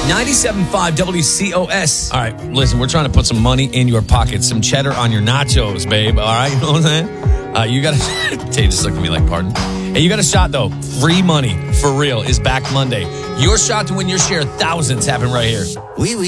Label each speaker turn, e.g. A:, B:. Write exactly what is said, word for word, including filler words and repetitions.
A: ninety-seven point five W C O S.
B: All right, listen, we're trying to put some money in your pocket, some cheddar on your nachos, babe. All right, you know what I'm saying? Uh, you got to, Tay just looked at me like, pardon? Hey, you got a shot, though. Free money, for real, is back Monday. Your shot to win your share of thousands happen right here.
C: Oui, oui.